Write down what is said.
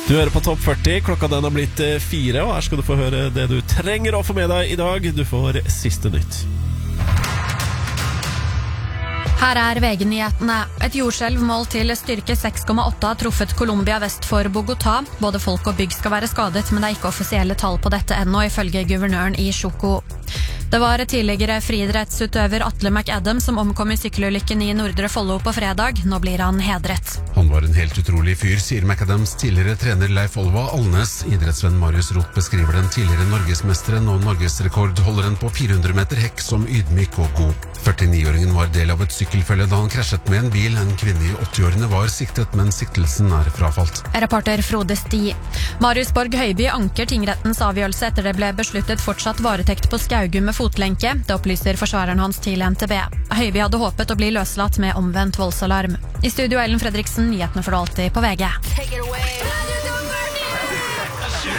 Du hører på Topp 40, klokka den har blitt 4, og her skal du få høre det du trenger å få med deg i dag. Du får siste nytt. Her er VG-nyhetene. Et jordskjelv målt til styrke 6,8 har truffet Colombia vest for Bogotá. Både folk og bygg skal være skadet, men det er ikke offisielle tall på dette ennå, ifølge guvernøren i Chocó. Det var tidligere friidrettsutøver Atle McAdam som omkom i sykkelulykken i Nordre Follo på fredag. Nå blir han hedret. Han var en helt utrolig fyr, sier McAdams tidligere trener Leif Olva Alnes. Idrettsvenn Marius Roth beskriver den tidligere norgesmesteren og norgesrekordholderen på 400 meter hekk som ydmyk og god. 49-åringen var del av et sykkelfølge da han krasjet med en bil. En kvinne i 80-årene var siktet, men siktelsen er frafalt. Reporter Frode Sti. Marius Borg Høiby anker tingrettens avgjørelse etter det ble besluttet fortsatt varetekt på Skaugum med fotlenke. Det opplyser forsvareren hans til NTB. Høiby hadde håpet å bli løslatt med omvendt voldsalarm. I studio Ellen Fredriksen, nyhetene for alltid på VG.